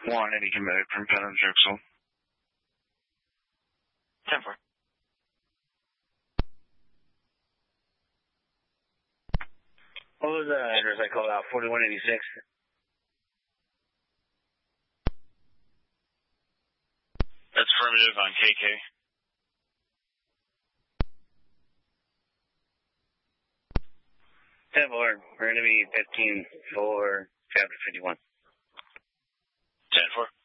180 committed from Penn and Drexel. 10-4. What was the address I called out? 4186? That's affirmative on KK. 10-4. We're going to be 15 for Chapter 51. 10-4.